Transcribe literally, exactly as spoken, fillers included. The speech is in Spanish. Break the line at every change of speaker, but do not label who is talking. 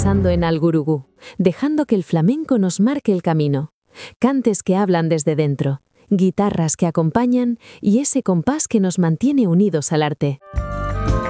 pensando en Algurugú, dejando que el flamenco nos marque el camino. Cantes que hablan desde dentro, guitarras que acompañan y ese compás que nos mantiene unidos al arte.